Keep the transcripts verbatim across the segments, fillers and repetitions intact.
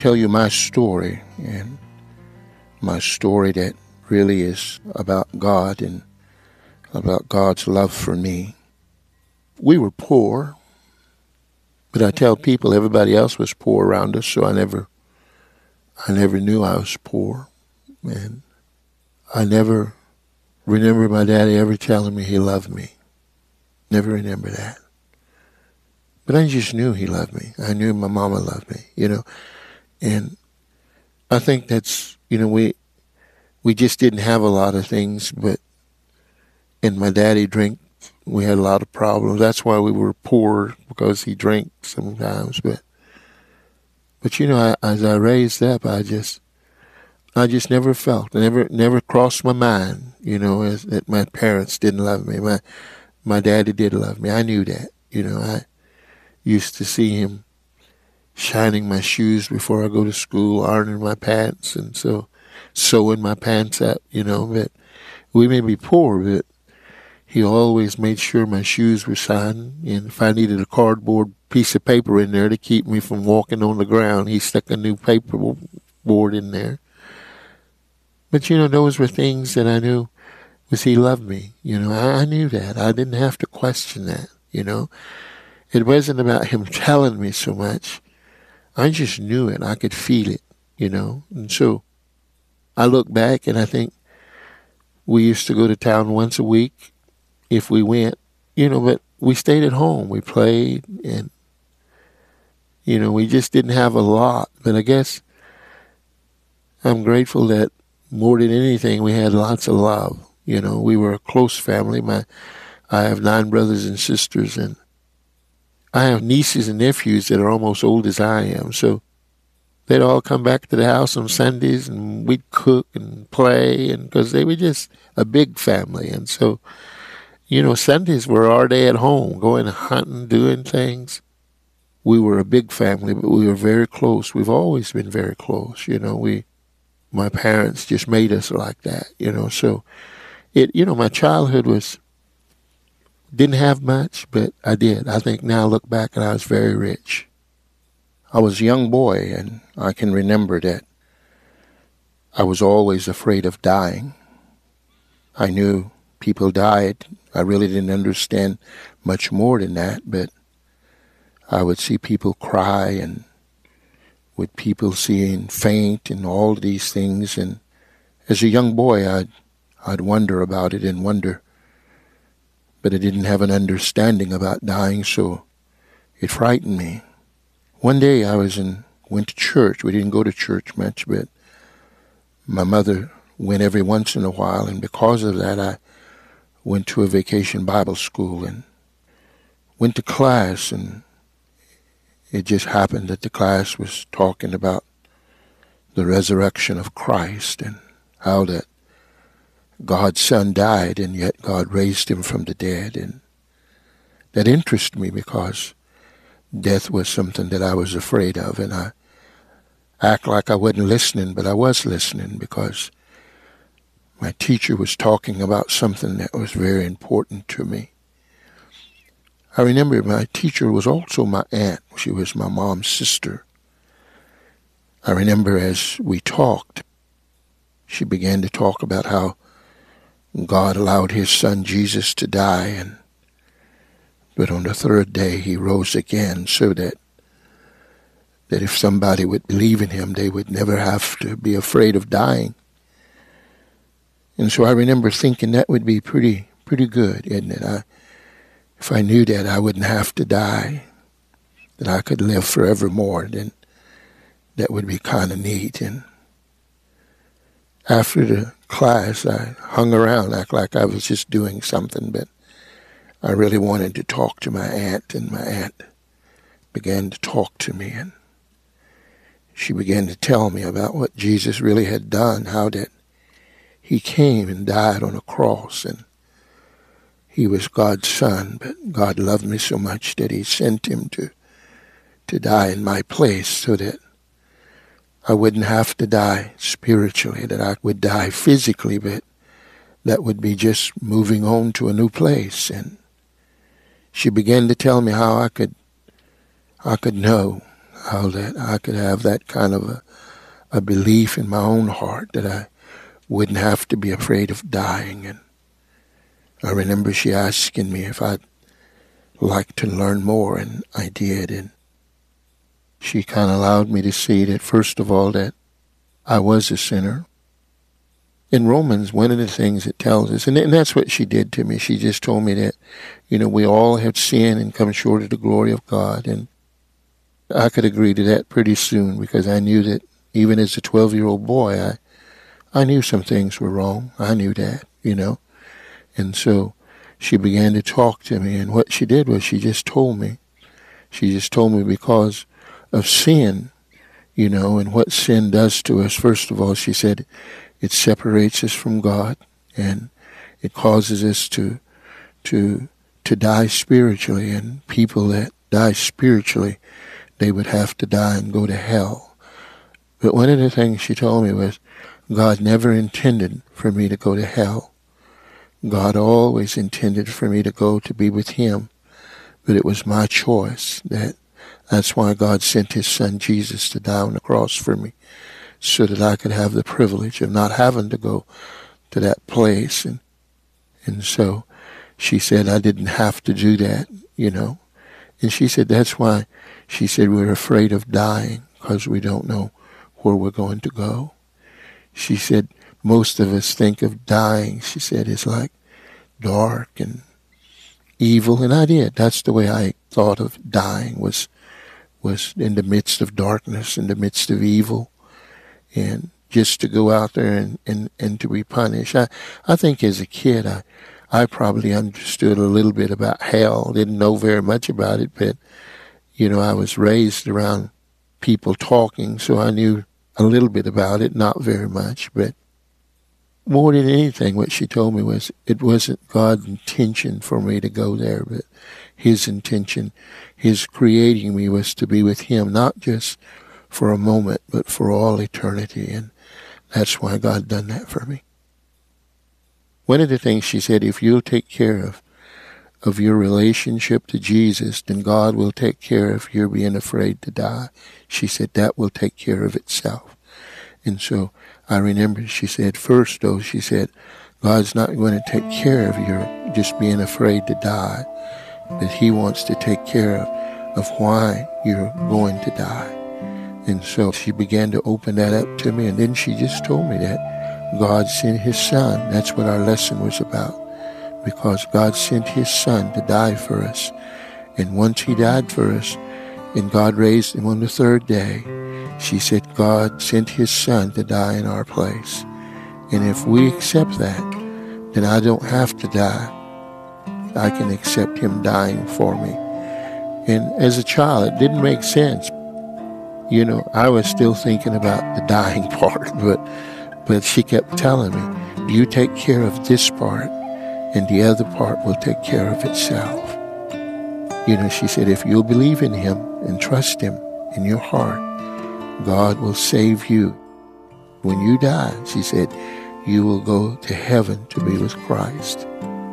tell you my story, and my story that really is about God and about God's love for me. We were poor, but I tell people everybody else was poor around us, so I never, I never knew I was poor, and I never remember my daddy ever telling me he loved me. Never remember that. But I just knew he loved me. I knew my mama loved me, you know. And I think that's, you know, we we just didn't have a lot of things, but, and my daddy drank, we had a lot of problems. That's why we were poor, because he drank sometimes. But, but you know, I, as I raised up, I just, I just never felt, never, never crossed my mind, you know, as, that my parents didn't love me. My, my daddy did love me. I knew that, you know. I used to see him shining my shoes before I go to school, ironing my pants, and so sewing my pants up, you know. But we may be poor, but he always made sure my shoes were shined. And if I needed a cardboard piece of paper in there to keep me from walking on the ground, he stuck a new paper board in there. But, you know, those were things that I knew was he loved me. You know, I, I knew that. I didn't have to question that, you know. It wasn't about him telling me so much. I just knew it. I could feel it, you know. And so I look back and I think we used to go to town once a week if we went, you know, but we stayed at home. We played and, you know, we just didn't have a lot. But I guess I'm grateful that more than anything, we had lots of love. You know, we were a close family. My, I have nine brothers and sisters, and I have nieces and nephews that are almost old as I am. So they'd all come back to the house on Sundays, and we'd cook and play, and because they were just a big family. And so, you know, Sundays were our day at home, going hunting, doing things. We were a big family, but we were very close. We've always been very close. You know, we, my parents just made us like that, you know. So it, you know, my childhood was, didn't have much, but I did. I think now I look back and I was very rich. I was a young boy, and I can remember that I was always afraid of dying. I knew people died. I really didn't understand much more than that, but I would see people cry, and with people seeing faint and all these things. And as a young boy, I'd, I'd wonder about it and wonder, but I didn't have an understanding about dying, so it frightened me. One day I was in, went to church. We didn't go to church much, but my mother went every once in a while, and because of that, I went to a vacation Bible school and went to class, and it just happened that the class was talking about the resurrection of Christ and how that God's Son died, and yet God raised him from the dead. And that interested me because death was something that I was afraid of, and I act like I wasn't listening, but I was listening because my teacher was talking about something that was very important to me. I remember my teacher was also my aunt. She was my mom's sister. I remember as we talked, she began to talk about how God allowed his son Jesus to die, and but on the third day he rose again, so that that if somebody would believe in him, they would never have to be afraid of dying. And so I remember thinking that would be pretty pretty good, isn't it? I, if I knew that I wouldn't have to die, that I could live forevermore, then that would be kind of neat. And after the class, I hung around, act like I was just doing something, but I really wanted to talk to my aunt, and my aunt began to talk to me, and she began to tell me about what Jesus really had done, how that he came and died on a cross, and he was God's son, but God loved me so much that he sent him to, to die in my place so that I wouldn't have to die spiritually, that I would die physically, but that would be just moving on to a new place. And she began to tell me how I could I could know how that I could have that kind of a, a belief in my own heart that I wouldn't have to be afraid of dying. And I remember she asking me if I'd like to learn more, and I did. And she kind of allowed me to see that, first of all, that I was a sinner. In Romans, one of the things it tells us, and that's what she did to me, she just told me that, you know, we all have sinned and come short of the glory of God. And I could agree to that pretty soon, because I knew that even as a twelve-year-old boy, I, I knew some things were wrong. I knew that, you know. And so she began to talk to me, and what she did was she just told me. She just told me because of sin, you know, and what sin does to us. First of all, she said, it separates us from God, and it causes us to to to die spiritually. And people that die spiritually, they would have to die and go to hell. But one of the things she told me was, God never intended for me to go to hell. God always intended for me to go to be with Him. But it was my choice. That that's why God sent His Son Jesus to die on the cross for me, so that I could have the privilege of not having to go to that place. And and so she said I didn't have to do that, you know. And she said that's why, she said, we're afraid of dying, because we don't know where we're going to go. She said most of us think of dying, she said, it's like dark and evil. And I did. That's the way I thought of dying, was was in the midst of darkness, in the midst of evil. And just to go out there and, and, and to be punished. I, I think as a kid, I, I probably understood a little bit about hell. Didn't know very much about it, but, you know, I was raised around people talking, so I knew a little bit about it, not very much. But more than anything, what she told me was it wasn't God's intention for me to go there, but His intention, His creating me, was to be with Him, not just for a moment, but for all eternity. And that's why God done that for me. One of the things she said, if you'll take care of of your relationship to Jesus, then God will take care of your being afraid to die. She said that will take care of itself. And so I remember she said, first though, she said, God's not going to take care of your just being afraid to die, but He wants to take care of, of why you're going to die. And so she began to open that up to me, and then she just told me that God sent His Son. That's what our lesson was about, because God sent His Son to die for us. And once He died for us, and God raised Him on the third day, she said God sent His Son to die in our place. And if we accept that, then I don't have to die. I can accept Him dying for me. And as a child, it didn't make sense. You know, I was still thinking about the dying part, but but she kept telling me, you take care of this part, and the other part will take care of itself. You know, she said, if you'll believe in Him and trust Him in your heart, God will save you. When you die, she said, you will go to heaven to be with Christ.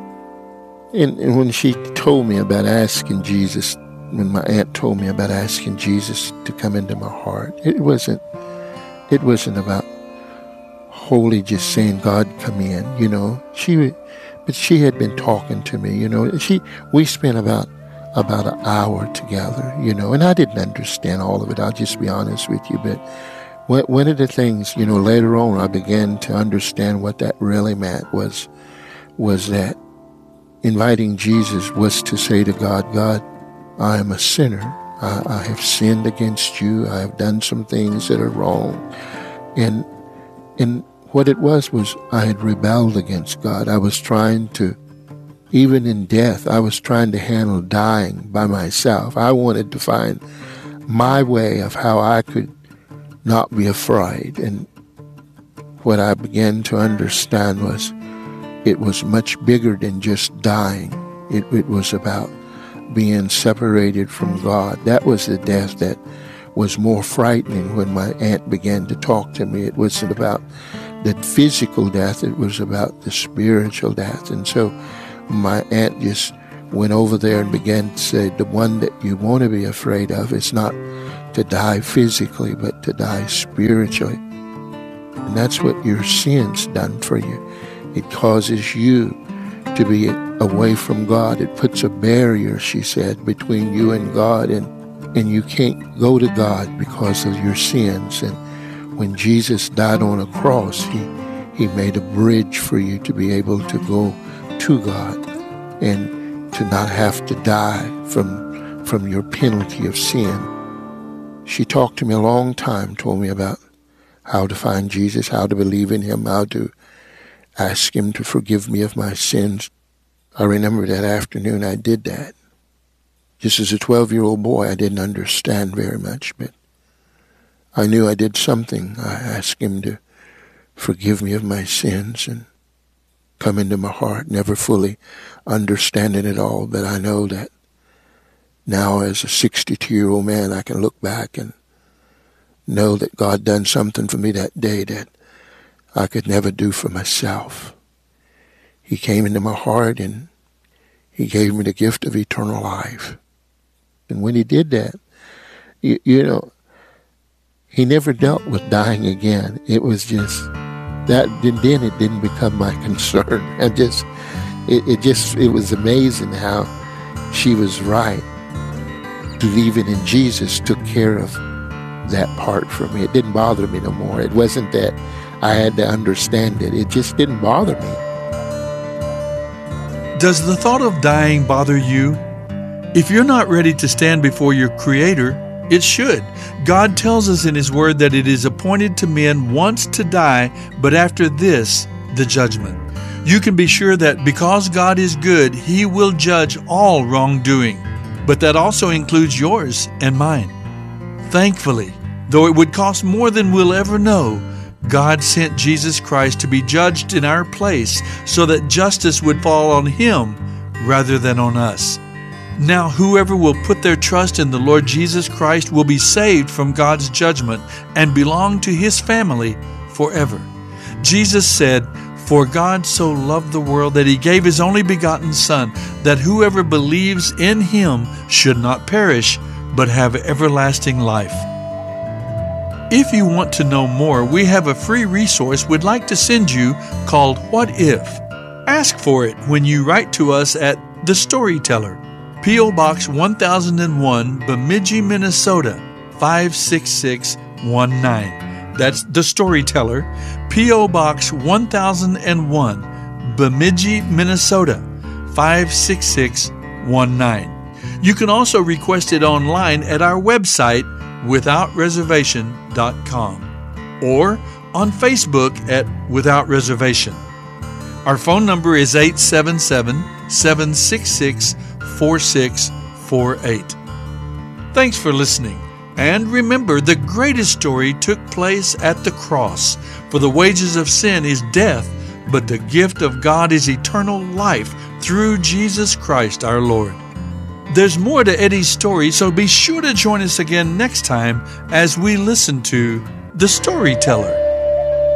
And, and when she told me about asking Jesus, when my aunt told me about asking Jesus to come into my heart, it wasn't, it wasn't about wholly just saying, God, come in, you know. She, but she had been talking to me, you know. She, we spent about, about an hour together, you know, and I didn't understand all of it. I'll just be honest with you. But one of the things, you know, later on, I began to understand what that really meant was, was that inviting Jesus was to say to God, God, I am a sinner. I, I have sinned against you. I have done some things that are wrong. And and what it was was I had rebelled against God. I was trying to, even in death, I was trying to handle dying by myself. I wanted to find my way of how I could not be afraid. And what I began to understand was it was much bigger than just dying. It, it was about being separated from God. That was the death that was more frightening when my aunt began to talk to me. It wasn't about the physical death, it was about the spiritual death. And so my aunt just went over there and began to say, the one that you want to be afraid of is not to die physically, but to die spiritually. And that's what your sin's done for you. It causes you to be away from God. It puts a barrier, she said, between you and God, and, and you can't go to God because of your sins. And when Jesus died on a cross, he, he made a bridge for you to be able to go to God and to not have to die from, from your penalty of sin. She talked to me a long time, told me about how to find Jesus, how to believe in him, how to ask him to forgive me of my sins. I remember that afternoon I did that. Just as a twelve-year-old boy, I didn't understand very much, but I knew I did something. I asked him to forgive me of my sins and come into my heart, never fully understanding it all, but I know that now as a sixty-two-year-old man, I can look back and know that God done something for me that day that I could never do for myself. He came into my heart and he gave me the gift of eternal life. And when he did that, you, you know, he never dealt with dying again. It was just that, then it didn't become my concern. I just, it, it just, it was amazing how she was right. Believing in Jesus took care of that part for me. It didn't bother me no more. It wasn't that I had to understand it. It just didn't bother me. Does the thought of dying bother you? If you're not ready to stand before your Creator, it should. God tells us in His Word that it is appointed to men once to die, but after this, the judgment. You can be sure that because God is good, He will judge all wrongdoing. But that also includes yours and mine. Thankfully, though it would cost more than we'll ever know, God sent Jesus Christ to be judged in our place so that justice would fall on Him rather than on us. Now, whoever will put their trust in the Lord Jesus Christ will be saved from God's judgment and belong to His family forever. Jesus said, "For God so loved the world that He gave His only begotten Son, that whoever believes in Him should not perish, but have everlasting life." If you want to know more, we have a free resource we'd like to send you called What If? Ask for it when you write to us at The Storyteller, P O Box one thousand one, Bemidji, Minnesota, five six six one nine. That's The Storyteller, P O Box one thousand one, Bemidji, Minnesota, five six six one nine. You can also request it online at our website, without reservation dot com, or on Facebook at Without Reservation. Our phone number is eight seven seven, seven six six, four six four eight. Thanks for listening. And remember, the greatest story took place at the cross. For the wages of sin is death, but the gift of God is eternal life through Jesus Christ our Lord. There's more to Eddie's story, so be sure to join us again next time as we listen to The Storyteller.